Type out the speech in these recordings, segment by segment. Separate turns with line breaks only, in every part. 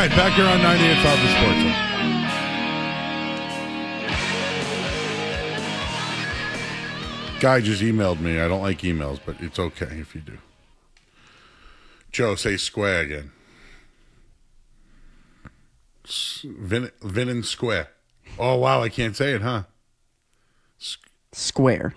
right, back here on 98.5 The Sports Zone. Guy just emailed me. I don't like emails, but it's okay if you do. Joe, say square again. Vin and square. Oh, wow, I can't say it, huh?
Square.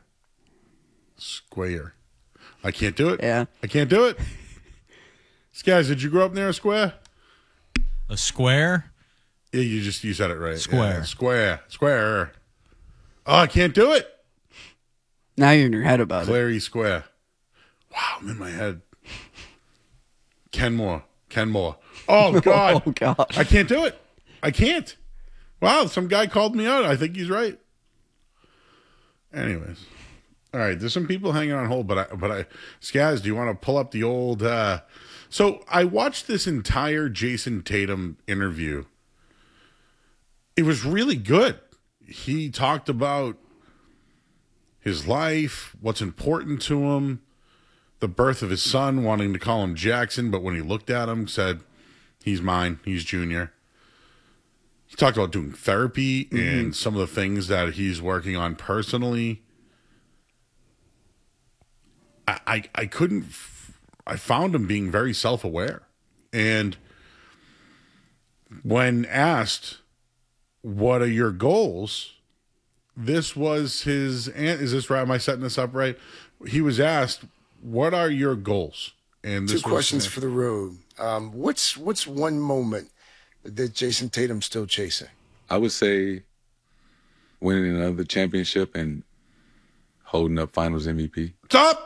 Square. I can't do it.
Yeah.
I can't do it. Guys, did you grow up near a square?
A square?
Yeah, you said it right.
Square.
Yeah, square. Oh, I can't do it.
Now you're in your head about it.
Clary Square. Wow, I'm in my head. Kenmore. Oh, God.
Oh, gosh.
I can't do it. I can't. Wow, some guy called me out. I think he's right. Anyways. All right, there's some people hanging on hold, but I Skaz, do you want to pull up the old So I watched this entire Jason Tatum interview. It was really good. He talked about his life, what's important to him, the birth of his son, wanting to call him Jackson, but when he looked at him, said, he's mine, he's Junior. He talked about doing therapy and some of the things that he's working on personally. I found him being very self-aware. And when asked, what are your goals? This was his, is this right? Am I setting this up right? He was asked, what are your goals? And this
Two questions for the road. What's one moment that Jason Tatum's still chasing?
I would say winning another championship and holding up Finals MVP.
Stop.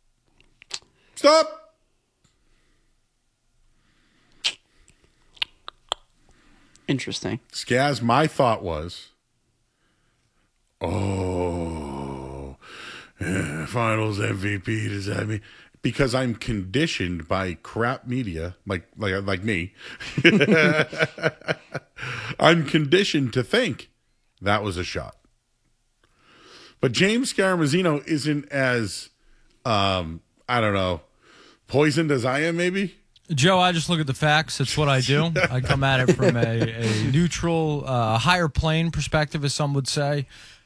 Interesting.
Skaz, my thought was, Finals MVP, does that mean? Because I'm conditioned by crap media, like me. I'm conditioned to think that was a shot. But James Scaramuzino isn't as, poisoned as I am, maybe?
Joe, I just look at the facts. That's what I do. I come at it from a neutral, higher plane perspective, as some would say.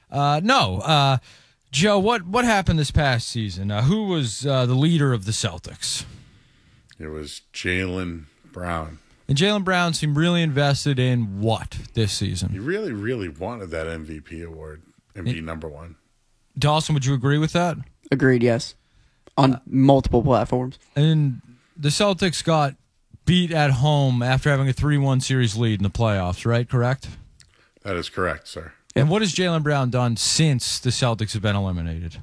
Joe, what happened this past season? Who was the leader of the Celtics?
It was Jaylen Brown.
And Jaylen Brown seemed really invested in what this season?
He really, really wanted that MVP award and be number one.
Dawson, would you agree with that?
Agreed, yes. On multiple platforms.
And the Celtics got beat at home after having a 3-1 series lead in the playoffs, right? Correct?
That is correct, sir.
And what has Jaylen Brown done since the Celtics have been eliminated?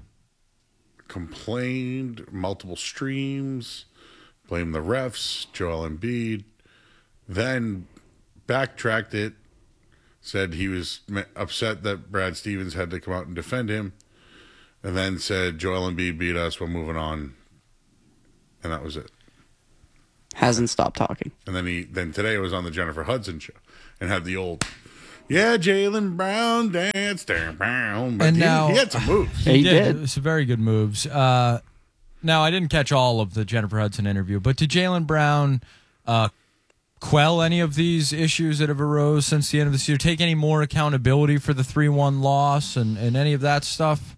Complained, multiple streams, blamed the refs, Joel Embiid, then backtracked it, said he was upset that Brad Stevens had to come out and defend him, and then said Joel Embiid beat us, we're moving on, and that was it.
Hasn't stopped talking.
And then today it was on the Jennifer Hudson show and had the old, Jaylen Brown danced there, Brown. But
and
he
now,
had some moves.
He did.
It was some very good moves. Now, I didn't catch all of the Jennifer Hudson interview, but did Jaylen Brown quell any of these issues that have arose since the end of this year? Take any more accountability for the 3-1 loss and any of that stuff?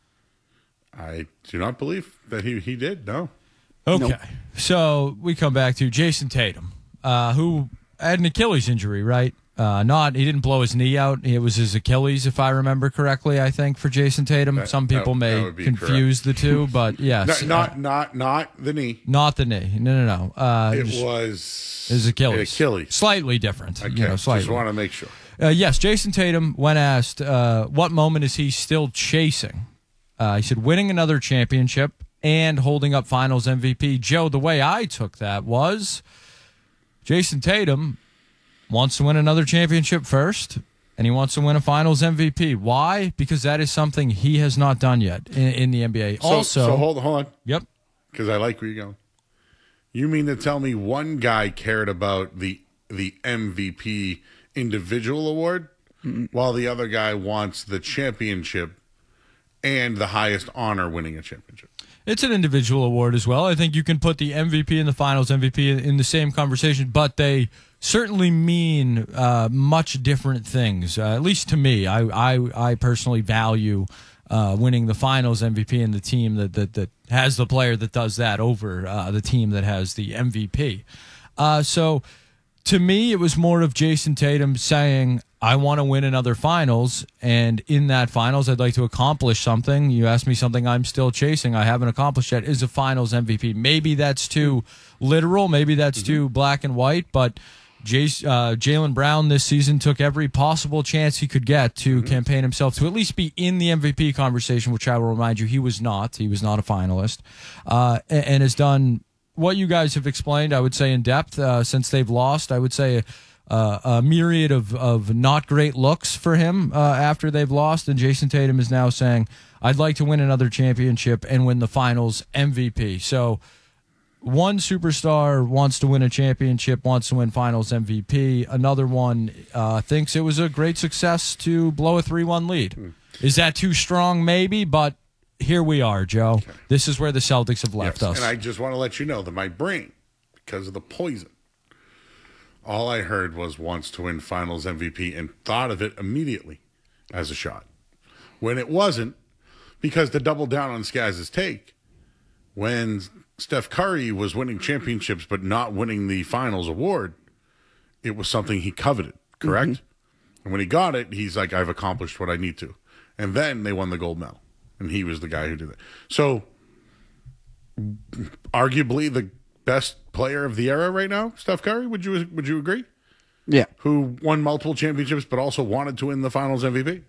I do not believe that he did, no.
Okay,
Nope.
So we come back to Jason Tatum, who had an Achilles injury, right? He didn't blow his knee out. It was his Achilles, if I remember correctly, I think, for Jason Tatum. Some people may confuse the two, but yes.
Not the knee.
Not the knee. No.
It was
his Achilles.
Achilles.
Slightly different.
Okay,
Slightly.
just want to make sure.
Yes, Jason Tatum, when asked what moment is he still chasing, he said winning another championship and holding up Finals MVP. Joe, the way I took that was Jason Tatum wants to win another championship first, and he wants to win a Finals MVP. Why? Because that is something he has not done yet in the NBA.
So hold on.
Yep.
Because I like where you're going. You mean to tell me one guy cared about the MVP individual award while the other guy wants the championship and the highest honor, winning a championship.
It's an individual award as well. I think you can put the MVP and the Finals MVP in the same conversation, but they certainly mean much different things. At least to me, I personally value winning the Finals MVP and the team that has the player that does that over the team that has the MVP. So to me, it was more of Jason Tatum saying, I want to win another Finals, and in that Finals, I'd like to accomplish something. You asked me something I'm still chasing, I haven't accomplished yet, is a Finals MVP. Maybe that's too literal, maybe that's too black and white, but Jaylen Brown this season took every possible chance he could get to campaign himself to at least be in the MVP conversation, which I will remind you, he was not. He was not a finalist, and has done what you guys have explained, I would say, in depth since they've lost. I would say a myriad of not great looks for him after they've lost, and Jason Tatum is now saying, I'd like to win another championship and win the Finals MVP. So one superstar wants to win a championship, wants to win Finals MVP. Another one thinks it was a great success to blow a 3-1 lead. Is that too strong? Maybe, but here we are, Joe. Okay. This is where the Celtics have left us.
And I just want to let you know that my brain, because of the poison, all I heard was wants to win Finals MVP and thought of it immediately as a shot. When it wasn't, because to double down on Skaz's take, when Steph Curry was winning championships but not winning the Finals award, it was something he coveted, correct? And when he got it, he's like, I've accomplished what I need to. And then they won the gold medal. And he was the guy who did it. So, arguably the best player of the era right now, Steph Curry. Would you agree?
Yeah.
Who won multiple championships but also wanted to win the Finals MVP.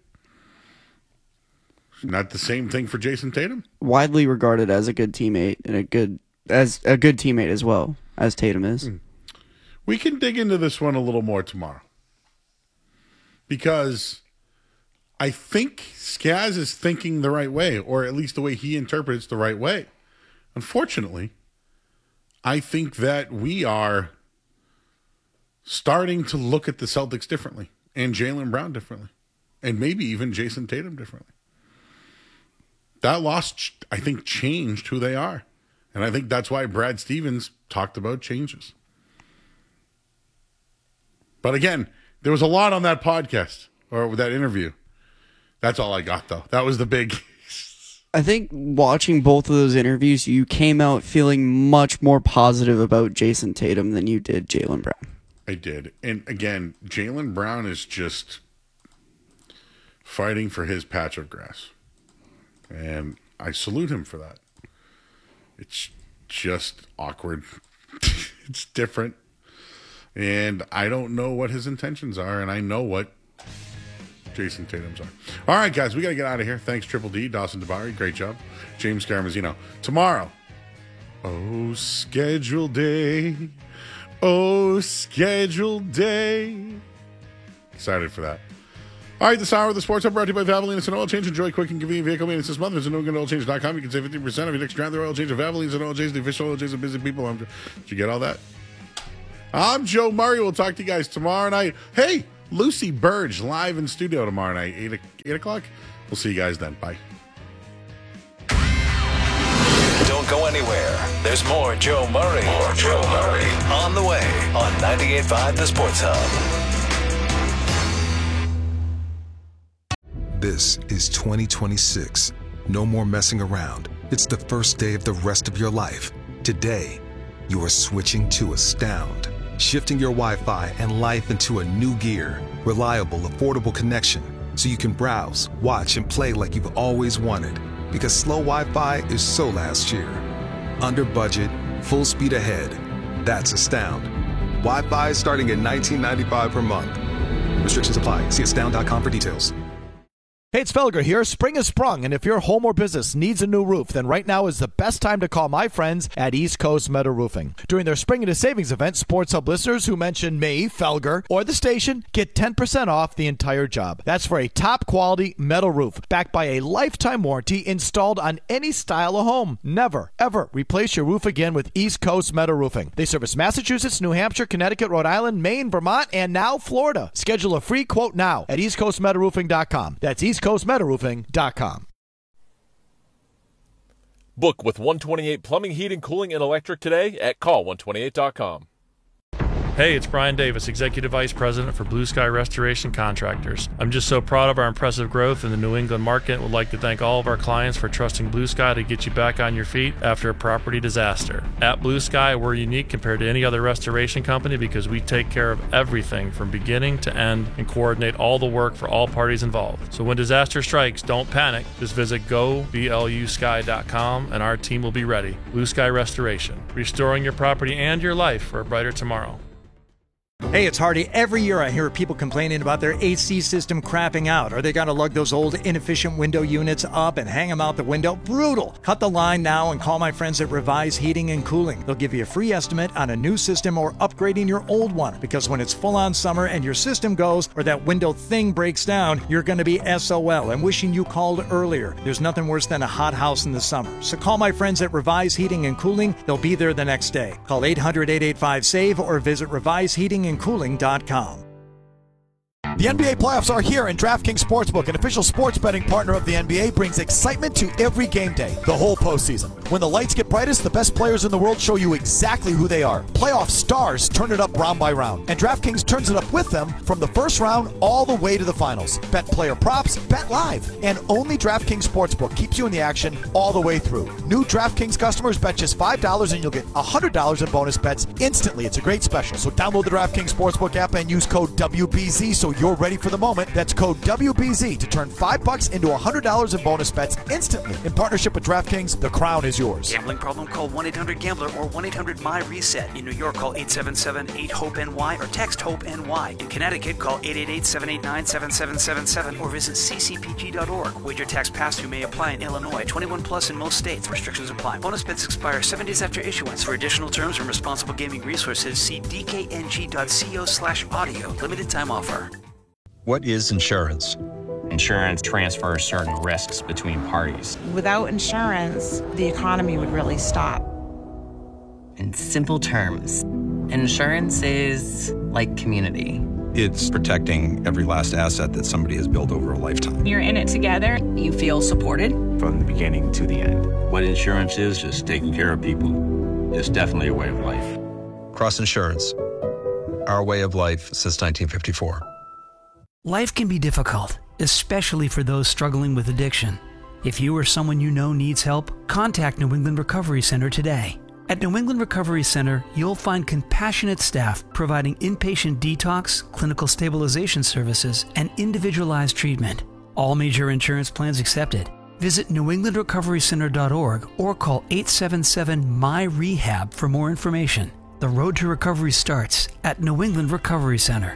Not the same thing for Jason Tatum.
Widely regarded as a good teammate and a good teammate as well as Tatum is.
We can dig into this one a little more tomorrow, because I think Skaz is thinking the right way, or at least the way he interprets the right way. Unfortunately, I think that we are starting to look at the Celtics differently, and Jaylen Brown differently, and maybe even Jason Tatum differently. That loss, I think, changed who they are. And I think that's why Brad Stevens talked about changes. But again, there was a lot on that podcast, or that interview. That's all I got, though. That was the big...
I think watching both of those interviews, you came out feeling much more positive about Jason Tatum than you did Jaylen Brown.
I did. And again, Jaylen Brown is just fighting for his patch of grass. And I salute him for that. It's just awkward. It's different. And I don't know what his intentions are, and I know what Jason Tatum's are. All right, guys, we got to get out of here. Thanks, Triple D, Dawson Dabari. Great job. James Scaramazino. Tomorrow. Oh, schedule day. Oh, schedule day. Excited for that. All right, this hour of the Sports Hub brought to you by Valvoline. It's an oil change. Enjoy quick and convenient vehicle maintenance this month. Visit NewEnglandOilChange.com. You can save 50% of your next round. Oil change of Valvoline. It's an oil change. The official oil change of busy people. Did you get all that? I'm Joe Murray. We'll talk to you guys tomorrow night. Hey, Lucy Burge live in studio tomorrow night, 8 o'clock. We'll see you guys then. Bye.
Don't go anywhere. There's more Joe Murray. On the way on 98.5 The Sports Hub.
This is 2026. No more messing around. It's the first day of the rest of your life. Today, you are switching to Astound. Shifting your Wi-Fi and life into a new gear. Reliable, affordable connection. So you can browse, watch, and play like you've always wanted. Because slow Wi-Fi is so last year. Under budget, full speed ahead. That's Astound. Wi-Fi starting at $19.95 per month. Restrictions apply. See astound.com for details.
Hey, it's Felger here. Spring has sprung, and if your home or business needs a new roof, then right now is the best time to call my friends at East Coast Metal Roofing. During their Spring into Savings event, Sports Hub listeners who mention me, Felger, or the station get 10% off the entire job. That's for a top-quality metal roof, backed by a lifetime warranty installed on any style of home. Never, ever replace your roof again with East Coast Metal Roofing. They service Massachusetts, New Hampshire, Connecticut, Rhode Island, Maine, Vermont, and now Florida. Schedule a free quote now at eastcoastmetalroofing.com. That's eastcoastmetalroofing.com.
Book with 128 Plumbing, Heating, Cooling, and Electric today at call128.com.
Hey, it's Brian Davis, Executive Vice President for Blue Sky Restoration Contractors. I'm just so proud of our impressive growth in the New England market and would like to thank all of our clients for trusting Blue Sky to get you back on your feet after a property disaster. At Blue Sky, we're unique compared to any other restoration company because we take care of everything from beginning to end and coordinate all the work for all parties involved. So when disaster strikes, don't panic. Just visit goblusky.com and our team will be ready. Blue Sky Restoration, restoring your property and your life for a brighter tomorrow.
Hey, it's Hardy. Every year I hear people complaining about their AC system crapping out, or they gotta lug those old inefficient window units up and hang them out the window. Brutal. Cut the line now and call my friends at Revise Heating and Cooling. They'll give you a free estimate on a new system or upgrading your old one, because when it's full on summer and your system goes or that window thing breaks down, you're gonna be SOL and wishing you called earlier. There's nothing worse than a hot house in the summer. So call my friends at Revise Heating and Cooling. They'll be there the next day. Call 800-885-SAVE or visit reviseheatingandcooling.com.
The NBA playoffs are here, and DraftKings Sportsbook, an official sports betting partner of the NBA, brings excitement to every game day, the whole postseason. When the lights get brightest, the best players in the world show you exactly who they are. Playoff stars turn it up round by round, and DraftKings turns it up with them from the first round all the way to the finals. Bet player props, bet live, and only DraftKings Sportsbook keeps you in the action all the way through. New DraftKings customers bet just $5 and you'll get $100 in bonus bets instantly. It's a great special, so download the DraftKings Sportsbook app and use code WBZ so you're ready for the moment. That's code WBZ to turn $5 into $100 in bonus bets instantly. In partnership with DraftKings, the crown is yours.
Gambling problem? Call 1-800-GAMBLER or 1-800-MY-RESET. In New York, call 877-8-HOPE-NY or text HOPE-NY. In Connecticut, call 888-789-7777 or visit ccpg.org. Wager tax pass-through may apply in Illinois. 21 plus in most states. Restrictions apply. Bonus bets expire 7 days after issuance. For additional terms and responsible gaming resources, see dkng.co/audio. Limited time offer.
What is insurance?
Insurance transfers certain risks between parties.
Without insurance, the economy would really stop.
In simple terms, insurance is like community.
It's protecting every last asset that somebody has built over a lifetime.
You're in it together.
You feel supported
from the beginning to the end.
What insurance is taking care of people. It's definitely a way of life.
Cross Insurance, our way of life since 1954.
Life can be difficult, especially for those struggling with addiction. If you or someone you know needs help, contact New England Recovery Center today. At New England Recovery Center, you'll find compassionate staff providing inpatient detox, clinical stabilization services, and individualized treatment. All major insurance plans accepted. Visit newenglandrecoverycenter.org or call 877-MY-REHAB for more information. The road to recovery starts at New England Recovery Center.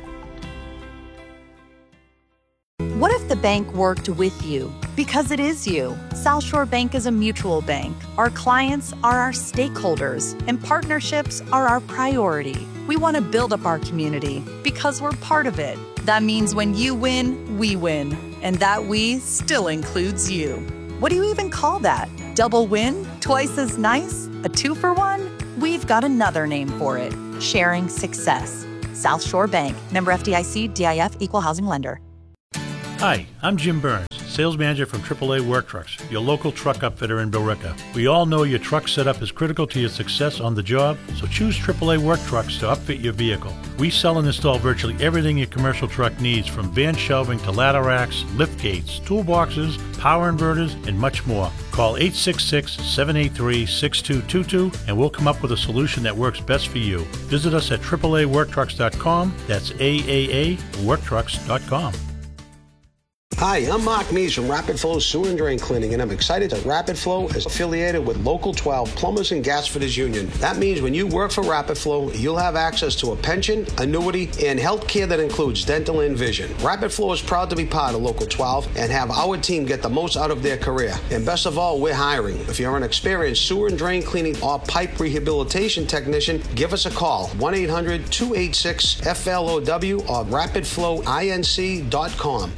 What if the bank worked with you? Because it is you. South Shore Bank is a mutual bank. Our clients are our stakeholders, and partnerships are our priority. We want to build up our community because we're part of it. That means when you win, we win. And that we still includes you. What do you even call that? Double win? Twice as nice? A 2-for-1? We've got another name for it. Sharing success. South Shore Bank. Member FDIC, DIF, Equal Housing Lender.
Hi, I'm Jim Burns, sales manager from AAA Work Trucks, your local truck upfitter in Billerica. We all know your truck setup is critical to your success on the job, so choose AAA Work Trucks to upfit your vehicle. We sell and install virtually everything your commercial truck needs, from van shelving to ladder racks, lift gates, toolboxes, power inverters, and much more. Call 866-783-6222 and we'll come up with a solution that works best for you. Visit us at AAAWorkTrucks.com. That's AAAWorkTrucks.com.
Hi, I'm Mark Mees from Rapid Flow Sewer and Drain Cleaning, and I'm excited that Rapid Flow is affiliated with Local 12 Plumbers and Gas Fitters Union. That means when you work for Rapid Flow, you'll have access to a pension, annuity, and health care that includes dental and vision. Rapid Flow is proud to be part of Local 12 and have our team get the most out of their career. And best of all, we're hiring. If you're an experienced sewer and drain cleaning or pipe rehabilitation technician, give us a call, 1-800-286-FLOW or rapidflowinc.com.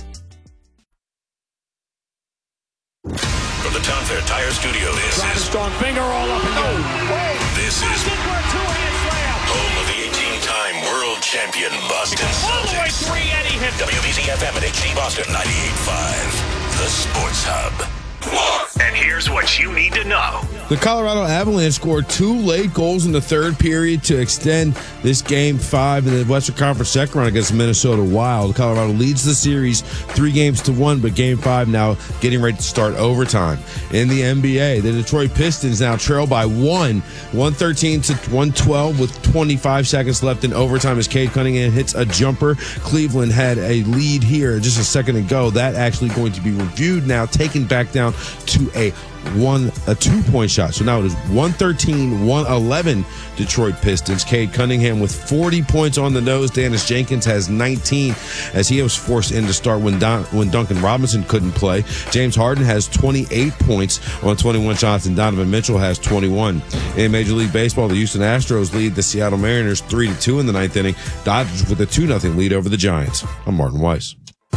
From the Tom Fair Tire Studio, this is
strong finger all up and go.
This is home of the 18-time world champion Boston Celtics.
All the way 3, Eddie hit
WBZ FM at HD Boston 98.5, the Sports Hub. And here's what you need to know.
The Colorado Avalanche scored 2 late goals in the third period to extend this Game 5 in the Western Conference second round against the Minnesota Wild. Colorado leads the series 3-1, but Game 5 now getting ready to start overtime. In the NBA, the Detroit Pistons now trail by 113 to 112 with 25 seconds left in overtime as Cade Cunningham hits a jumper. Cleveland had a lead here just a second ago. That actually going to be reviewed now, taken back down to a 2-point shot. So now it is 113-111 Detroit Pistons. Cade Cunningham with 40 points on the nose. Dennis Jenkins has 19 as he was forced in to start when Duncan Robinson couldn't play. James Harden has 28 points on 21 shots, and Donovan Mitchell has 21. In Major League Baseball, the Houston Astros lead the Seattle Mariners 3-2 in the ninth inning. Dodgers with a 2-0 lead over the Giants. I'm Martin Weiss.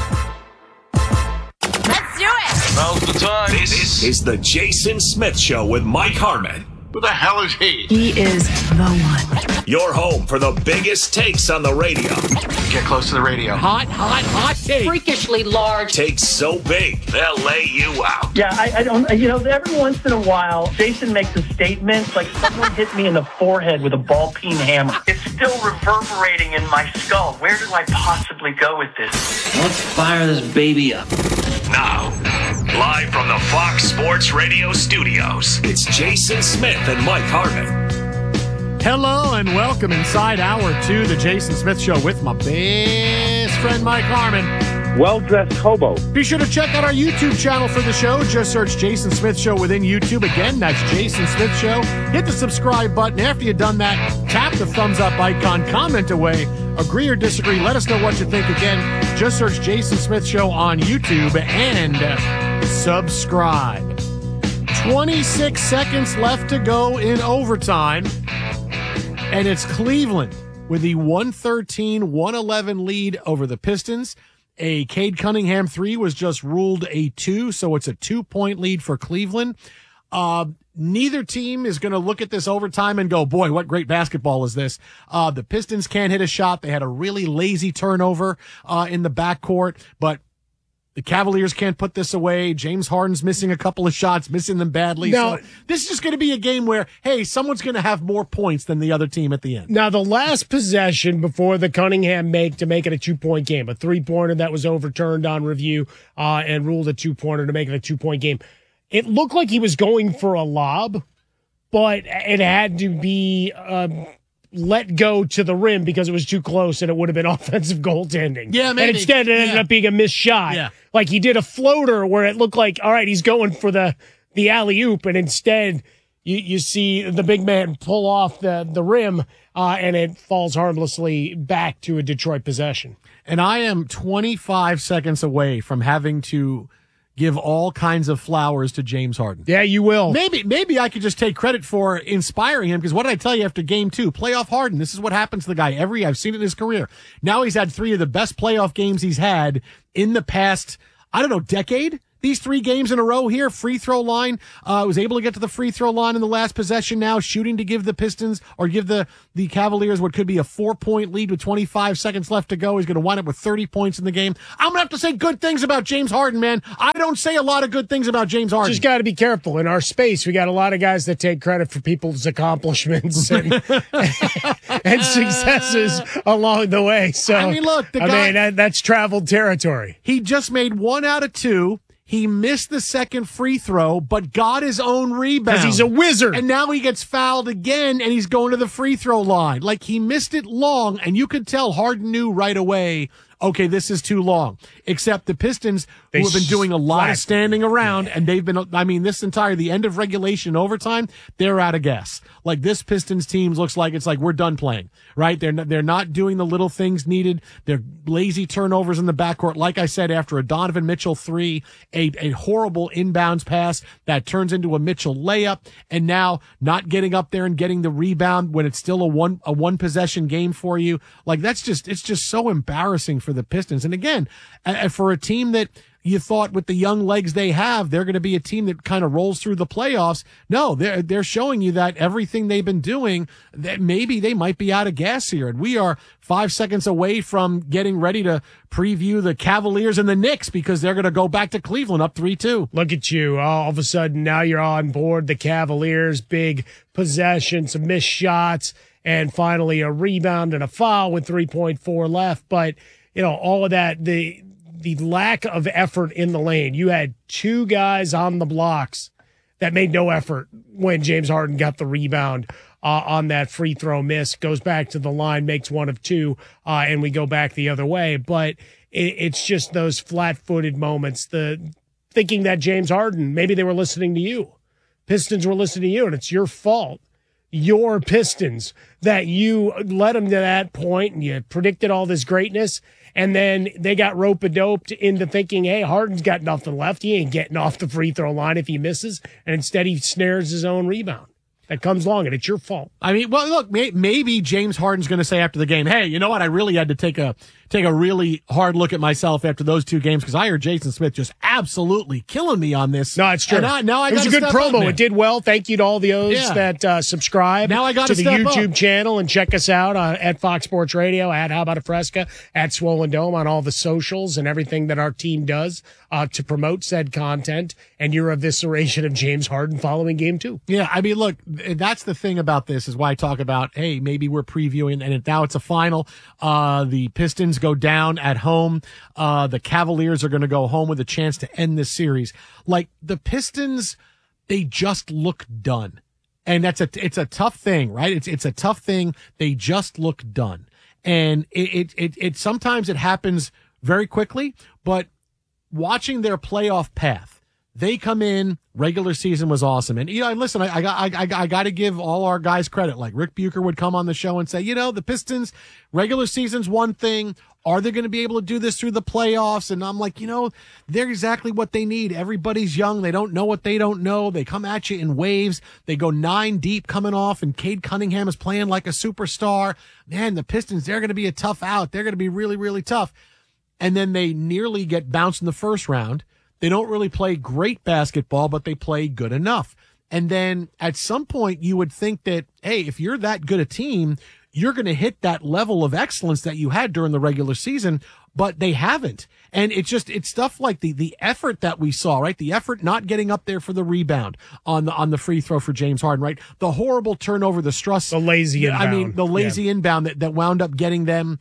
Now's the time. This is the Jason Smith Show with Mike Harmon.
Who the hell is he?
He is the one.
Your home for the biggest takes on the radio.
Get close to the radio.
Hot take. Freakishly large.
Takes so big, they'll lay you out.
Yeah, I don't, every once in a while, Jason makes a statement like someone hit me in the forehead with a ball peen hammer. It's still reverberating in my skull. Where do I possibly go with this?
Let's fire this baby up.
Now, live from the Fox Sports Radio studios, it's Jason Smith and Mike Harmon.
Hello and welcome inside hour 2, the Jason Smith Show with my best friend Mike Harmon.
Well-dressed hobo.
Be sure to check out our YouTube channel for the show. Just search Jason Smith Show within YouTube. Again, that's Jason Smith Show. Hit the subscribe button. After you've done that, tap the thumbs up icon, comment away, agree or disagree. Let us know what you think. Again, just search Jason Smith Show on YouTube and subscribe. 26 seconds left to go in overtime. And it's Cleveland with the 113-111 lead over the Pistons. A Cade Cunningham 3 was just ruled a 2, so it's a 2-point lead for Cleveland. Neither team is going to look at this overtime and go, boy, what great basketball is this. The Pistons can't hit a shot. They had a really lazy turnover in the backcourt, but the Cavaliers can't put this away. James Harden's missing a couple of shots, missing them badly.
Now,
so this is just going to be a game where, hey, someone's going to have more points than the other team at the end.
Now, the last possession before the Cunningham to make it a 2-point game, a 3-pointer that was overturned on review and ruled a 2-pointer to make it a 2-point game. It looked like he was going for a lob, but it had to be let go to the rim because it was too close and it would have been offensive goaltending.
Yeah, maybe.
And instead it ended up being a missed shot.
Yeah.
Like he did a floater where it looked like, all right, he's going for the alley-oop, and instead you see the big man pull off the rim and it falls harmlessly back to a Detroit possession.
And I am 25 seconds away from having to give all kinds of flowers to James Harden.
Yeah, you will.
Maybe I could just take credit for inspiring him, because what did I tell you after game 2? Playoff Harden. This is what happens to the guy I've seen it in his career. Now he's had 3 of the best playoff games he's had in the past, decade. These 3 games in a row here, free throw line, was able to get to the free throw line in the last possession now, shooting to give the Pistons or give the Cavaliers what could be a 4-point lead with 25 seconds left to go. He's going to wind up with 30 points in the game. I'm going to have to say good things about James Harden, man. I don't say a lot of good things about James Harden.
Just got to be careful. In our space, we got a lot of guys that take credit for people's accomplishments and successes along the way. So,
look, the guy,
that's traveled territory.
He just made 1 out of 2. He missed the second free throw, but got his own rebound.
Because he's a wizard.
And now he gets fouled again, and he's going to the free throw line. Like, he missed it long, and you could tell Harden knew right away, okay, this is too long. Except the Pistons, who have been doing a lot of standing around, and they've been, the end of regulation overtime, they're out of gas. Like, this Pistons team looks like it's like we're done playing, right? They're not doing the little things needed. They're lazy turnovers in the backcourt. Like I said, after a Donovan Mitchell 3, a horrible inbounds pass that turns into a Mitchell layup, and now not getting up there and getting the rebound when it's still a one possession game for you. Like, it's just so embarrassing for the Pistons. And again, for a team that you thought with the young legs they have, they're going to be a team that kind of rolls through the playoffs. No, they're showing you that everything they've been doing, that maybe they might be out of gas here. And we are 5 seconds away from getting ready to preview the Cavaliers and the Knicks because they're going to go back to Cleveland up 3-2.
Look at you. All of a sudden, now you're on board the Cavaliers. Big possession, some missed shots, and finally a rebound and a foul with 3.4 left. But, all of that, the lack of effort in the lane. You had two guys on the blocks that made no effort when James Harden got the rebound on that free throw miss, goes back to the line, makes one of two, and we go back the other way. But it's just those flat-footed moments, the thinking that James Harden, maybe they were listening to you. Pistons were listening to you, and it's your fault. Your Pistons, that you led them to that point and you predicted all this greatness, and then they got rope-a-doped into thinking, hey, Harden's got nothing left. He ain't getting off the free throw line if he misses, and instead he snares his own rebound. That comes along, and it's your fault.
I mean, well, look, maybe James Harden's going to say after the game, hey, you know what? I really had to take a really hard look at myself after those two games because I heard Jason Smith just absolutely killing me on this.
No, it's true.
Now
it was a good promo. It did well. Thank you to all those that subscribe
now I got
to the YouTube
up.
channel and check us out at Fox Sports Radio, at How About a Fresca, at Swollen Dome, on all the socials and everything that our team does to promote said content and your evisceration of James Harden following game 2.
Yeah, I mean, look, that's the thing about this is why I talk about, hey, maybe we're previewing, and now it's a final. The Pistons go down at home. The Cavaliers are going to go home with a chance to end this series. Like, the Pistons, they just look done. And it's a tough thing, right? It's a tough thing. They just look done. And it sometimes it happens very quickly, but watching their playoff path, they come in, regular season was awesome. And, listen, I got to give all our guys credit. Like Rick Bucher would come on the show and say, the Pistons, regular season's one thing. Are they going to be able to do this through the playoffs? And I'm like, they're exactly what they need. Everybody's young. They don't know what they don't know. They come at you in waves. They go 9 deep coming off, and Cade Cunningham is playing like a superstar. Man, the Pistons, they're going to be a tough out. They're going to be really, really tough. And then they nearly get bounced in the first round. They don't really play great basketball, but they play good enough. And then at some point you would think that, hey, if you're that good a team, you're going to hit that level of excellence that you had during the regular season, but they haven't. And it's stuff like the effort that we saw, right? The effort not getting up there for the rebound on the free throw for James Harden, right? The horrible turnover, the stress,
the lazy inbound.
I mean, the lazy inbound that wound up getting them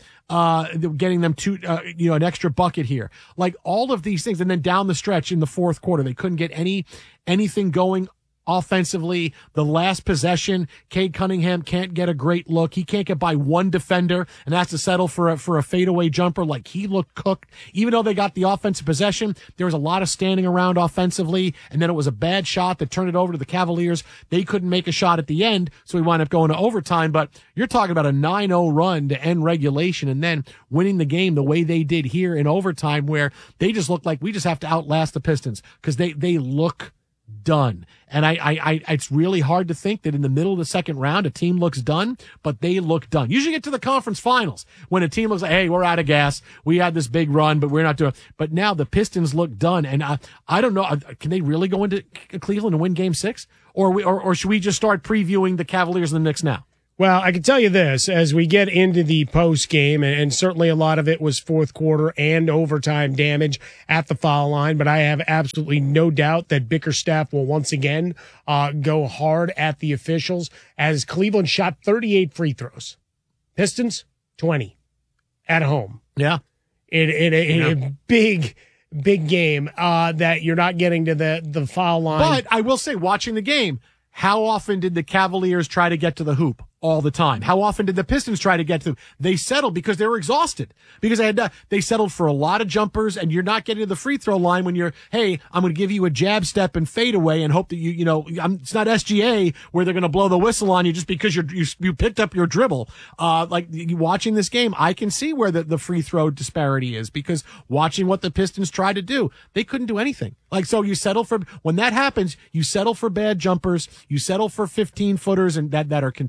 to an extra bucket here. Like all of these things, and then down the stretch in the fourth quarter, they couldn't get anything going offensively. The last possession, Cade Cunningham can't get a great look. He can't get by one defender and has to settle for a fadeaway jumper. Like, he looked cooked. Even though they got the offensive possession, there was a lot of standing around offensively, and then it was a bad shot that turned it over to the Cavaliers. They couldn't make a shot at the end, so we wound up going to overtime. But you're talking about a 9-0 run to end regulation and then winning the game the way they did here in overtime, where they just looked like we just have to outlast the Pistons because they look done. And I it's really hard to think that in the middle of the second round a team looks done, but they look done. Usually get to the conference finals when a team looks like, hey, we're out of gas. We had this big run, but we're not doing. But now the Pistons look done, and I don't know. Can they really go into Cleveland and win Game 6, or should we just start previewing the Cavaliers and the Knicks now?
Well, I can tell you this, as we get into the post game, and certainly a lot of it was fourth quarter and overtime damage at the foul line, but I have absolutely no doubt that Bickerstaff will once again go hard at the officials, as Cleveland shot 38 free throws. Pistons, 20 at home.
Yeah.
In a big game that you're not getting to the foul line.
But I will say, watching the game, how often did the Cavaliers try to get to the hoop? All the time. How often did the Pistons try to get to? They settled because they were exhausted. Because they settled for a lot of jumpers, and you're not getting to the free throw line when you're, hey, I'm going to give you a jab step and fade away and hope that it's not SGA where they're going to blow the whistle on you just because you picked up your dribble. Like, watching this game, I can see where the free throw disparity is, because watching what the Pistons tried to do, they couldn't do anything. Like, so you settle for, when that happens, you settle for bad jumpers, you settle for 15-footers and that are contested.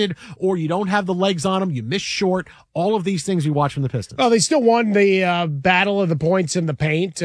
rested, or you don't have the legs on them, you miss short. All of these things we watch from the Pistons.
Well, they still won the battle of the points in the paint.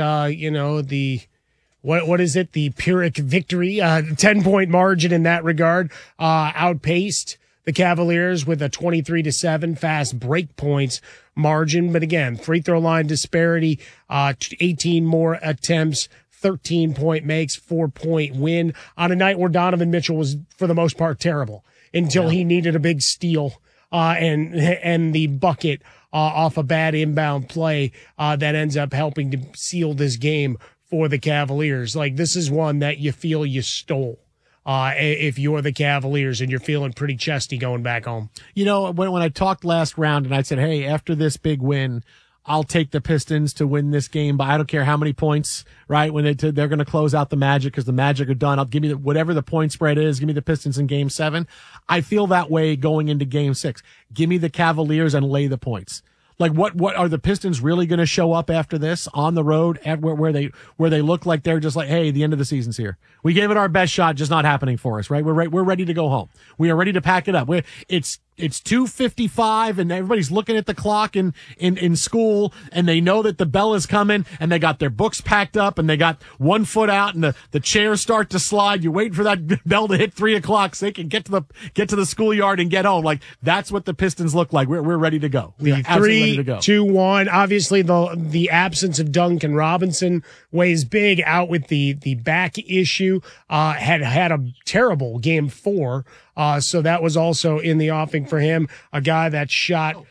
What is it? The Pyrrhic victory, 10-point margin in that regard, outpaced the Cavaliers with a 23-7 fast break points margin. But again, free throw line disparity, 18 more attempts, 13-point makes, 4-point win on a night where Donovan Mitchell was, for the most part, terrible until he needed a big steal, and the bucket, off a bad inbound play, that ends up helping to seal this game for the Cavaliers. Like, this is one that you feel you stole. If you're the Cavaliers and you're feeling pretty chesty going back home.
You know, when I talked last round and I said, hey, after this big win, I'll take the Pistons to win this game, but I don't care how many points, right? When they're going to close out the Magic because the Magic are done. I'll give me whatever the point spread is. Give me the Pistons in Game 7. I feel that way going into Game 6. Give me the Cavaliers and lay the points. Like, what are the Pistons really going to show up after this on the road at where they look like they're just like, hey, the end of the season's here. We gave it our best shot, just not happening for us, right? We're ready to go home. We are ready to pack it up. It's 2:55 and everybody's looking at the clock in school, and they know that the bell is coming, and they got their books packed up, and they got one foot out, and the chairs start to slide. You're waiting for that bell to hit 3:00 so they can get to the schoolyard and get home. Like, that's what the Pistons look like. We're ready to go. We are absolutely ready to go.
3-2-1. Obviously, the absence of Duncan Robinson weighs big, out with the back issue. Had a terrible Game 4. So that was also in the offing for him. A guy that shot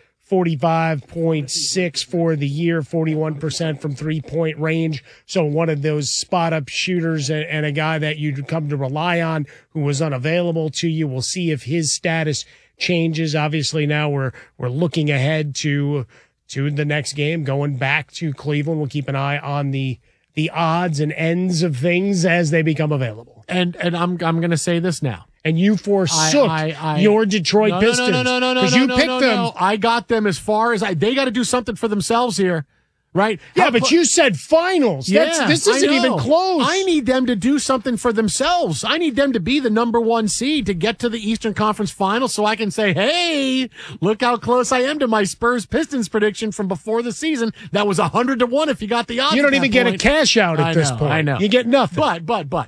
45.6 for the year, 41% from 3-point range. So one of those spot-up shooters, and a guy that you'd come to rely on who was unavailable to you. We'll see if his status changes. Obviously, now we're looking ahead to the next game, going back to Cleveland. We'll keep an eye on the odds and ends of things as they become available.
And I'm going to say this now.
And you forsook your Detroit Pistons.
No.
Because you picked them.
No. I got them as far as they got to do something for themselves here, right?
Yeah, but you said finals. This isn't even close.
I need them to do something for themselves. I need them to be the number 1 seed to get to the Eastern Conference Finals, so I can say, hey, look how close I am to my Spurs Pistons prediction from before the season. That was 100-1 if you got the odds.
You don't even get a cash out at this point.
I know.
You get nothing.
But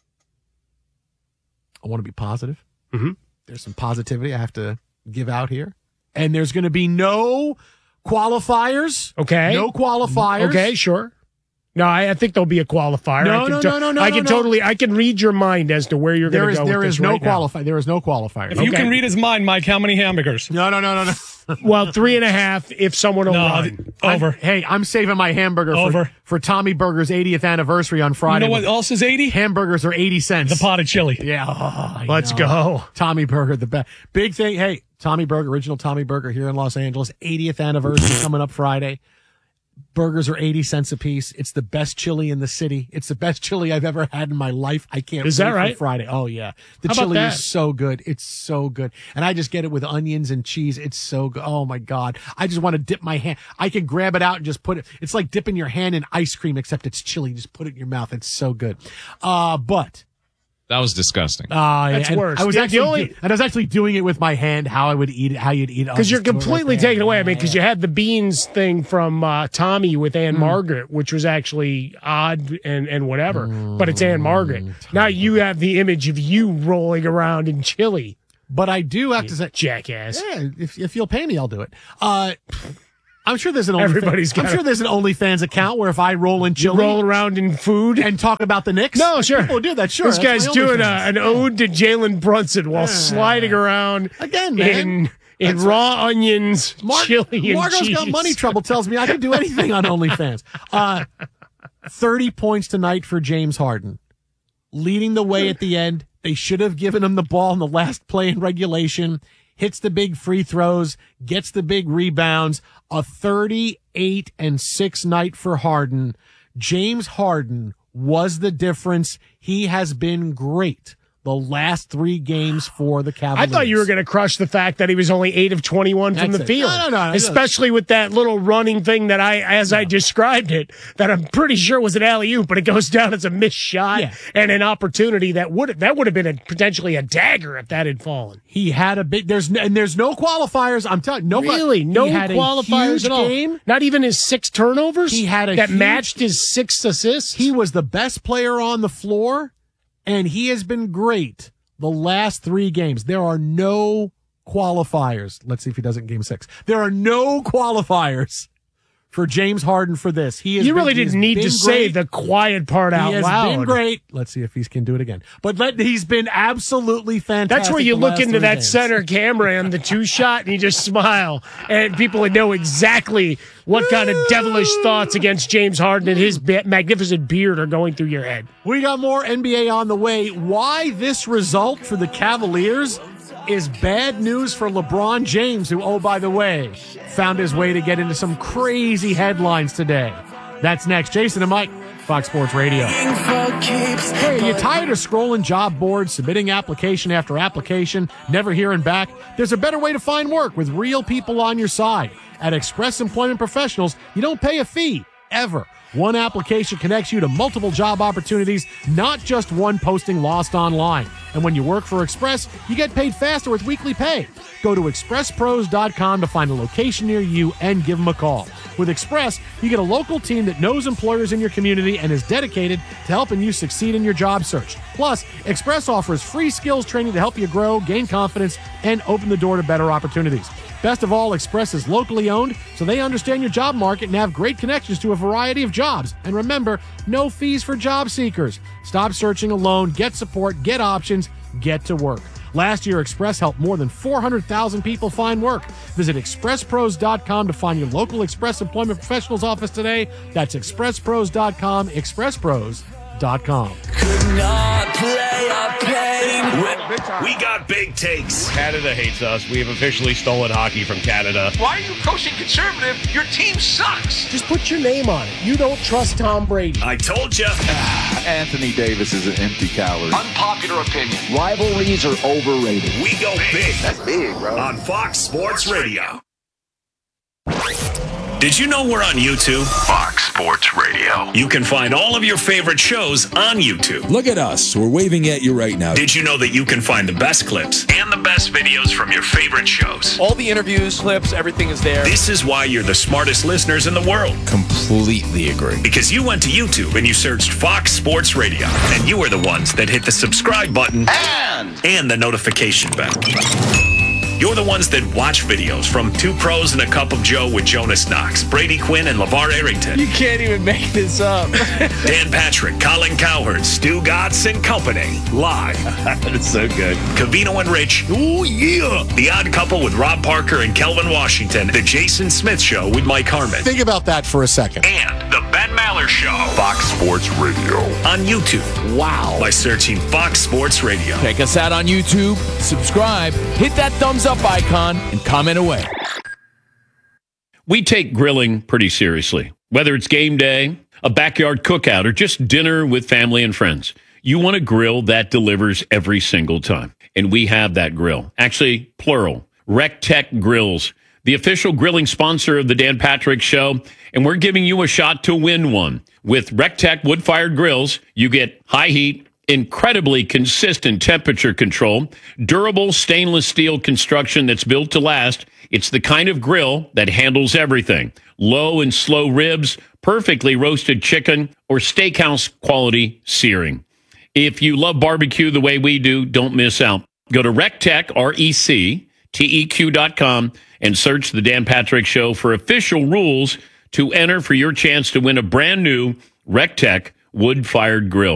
I want to be positive.
Mm-hmm.
There's some positivity I have to give out here. And there's going to be no qualifiers.
Okay.
No qualifiers.
Okay, sure. No, I think there'll be a qualifier.
No.
I can read your mind as to where you're going to go.
There is no qualifier. There is no qualifier.
If you can read his mind, Mike, how many hamburgers?
No.
Well, 3.5 if someone will run.
Over.
Hey, I'm saving my hamburger for Tommy Burger's 80th anniversary on Friday.
You know what else is 80?
Hamburgers are 80 cents.
The pot of chili.
Yeah.
Let's go.
Tommy Burger, the best. Big thing. Hey, Tommy Burger, original Tommy Burger here in Los Angeles. 80th anniversary coming up Friday. Burgers are 80 cents a piece. It's the best chili in the city. It's the best chili I've ever had in my life. I can't
Is
wait
that right?
for Friday. Oh, yeah. The
How about
chili
that?
is so good. It's so good. And I just get it with onions and cheese. It's so good. Oh, my God. I just want to dip my hand. I can grab it out and just put it. It's like dipping your hand in ice cream, except it's chili. Just put it in your mouth. It's so good. But
that was disgusting.
That's worse.
I was actually doing it with my hand, how I would eat it, how you'd eat it.
Because you're completely taken away. I mean, because you had the beans thing from Tommy with Ann Margaret, which was actually odd and whatever, but it's Ann Margaret. Now you have the image of you rolling around in chili.
But I do have to say,
jackass.
Yeah, if you'll pay me, I'll do it. I'm sure there's an OnlyFans account where if I roll in chili,
roll around in food
and talk about the Knicks.
No, sure,
people do that. Sure,
this guy's doing an ode to Jalen Brunson while sliding around
again, man.
in raw onions, chili, and
Margo's
cheese.
got money trouble. Tells me I can do anything on OnlyFans. 30 points tonight for James Harden, leading the way at the end. They should have given him the ball in the last play in regulation. Hits the big free throws, gets the big rebounds. A 38-6 night for Harden. James Harden was the difference. He has been great the last 3 games for the Cavaliers.
I thought you were going to crush the fact that he was only 8 of 21 from the field.
No.
Especially with that little running thing that I described it, that I'm pretty sure was an alley-oop, but it goes down as a missed shot and an opportunity that would have been potentially a dagger if that had fallen.
He had a big. There's no qualifiers. I'm telling you,
no qualifiers at all. Game. Not even his 6 turnovers.
He had that
matched his 6 assists.
He was the best player on the floor, and he has been great the last 3 games. There are no qualifiers. Let's see if he does it in Game 6. There are no qualifiers for James Harden for this.
You really didn't need to say the quiet part out loud.
He has been great. Let's see if he can do it again. But he's been absolutely fantastic.
That's where you look into that center camera and the 2-shot and you just smile. And people would know exactly what kind of devilish thoughts against James Harden and his magnificent beard are going through your head.
We got more NBA on the way. Why this result for the Cavaliers is bad news for LeBron James, who, oh, by the way, found his way to get into some crazy headlines today. That's next. Jason and Mike, Fox Sports Radio. Hey, are you tired of scrolling job boards, submitting application after application, never hearing back? There's a better way to find work with real people on your side. At Express Employment Professionals, you don't pay a fee, ever. One application connects you to multiple job opportunities, not just one posting lost online. And when you work for Express, you get paid faster with weekly pay. Go to expresspros.com to find a location near you and give them a call. With Express, you get a local team that knows employers in your community and is dedicated to helping you succeed in your job search. Plus, Express offers free skills training to help you grow, gain confidence, and open the door to better opportunities. Best of all, Express is locally owned, so they understand your job market and have great connections to a variety of jobs. And remember, no fees for job seekers. Stop searching alone, get support, get options, get to work. Last year, Express helped more than 400,000 people find work. Visit expresspros.com to find your local Express Employment Professionals office today. That's expresspros.com, expresspros.com.
Could not play our pain. We got big takes.
Canada hates us. We have officially stolen hockey from Canada.
Why are you coaching conservative? Your team sucks.
Just put your name on it. You don't trust Tom Brady.
I told you.
Anthony Davis is an empty calorie.
Unpopular opinion.
Rivalries are overrated.
We go big.
That's big, bro.
On Fox Sports Radio. Did you know we're on YouTube?
Fox Sports Radio.
You can find all of your favorite shows on YouTube.
Look at us. We're waving at you right now.
Did you know that you can find the best clips and the best videos from your favorite shows?
All the interviews, clips, everything is there.
This is why you're the smartest listeners in the world.
Completely agree.
Because you went to YouTube and you searched Fox Sports Radio, and you were the ones that hit the subscribe button and the notification bell. You're the ones that watch videos from Two Pros and a Cup of Joe with Jonas Knox, Brady Quinn, and LeVar Arrington.
You can't even make this up.
Dan Patrick, Colin Cowherd, Stu Gatz, and company. Live.
That is so good.
Covino and Rich. Oh, yeah. The Odd Couple with Rob Parker and Kelvin Washington. The Jason Smith Show with Mike Harmon.
Think about that for a second.
And the Ben Maller Show.
Fox Sports Radio.
On YouTube.
Wow.
By searching Fox Sports Radio.
Check us out on YouTube. Subscribe. Hit that thumbs up icon and comment away.
We take grilling pretty seriously. Whether it's game day, a backyard cookout, or just dinner with family and friends, you want a grill that delivers every single time. And we have that grill. Actually, plural. RecTech Grills, the official grilling sponsor of the Dan Patrick Show. And we're giving you a shot to win one. With RecTech wood-fired grills, you get high heat, incredibly consistent temperature control, durable stainless steel construction that's built to last. It's the kind of grill that handles everything. Low and slow ribs, perfectly roasted chicken, or steakhouse quality searing. If you love barbecue the way we do, don't miss out. Go to RecTech, RecTeq.com, and search The Dan Patrick Show for official rules to enter for your chance to win a brand new RecTech wood-fired grill.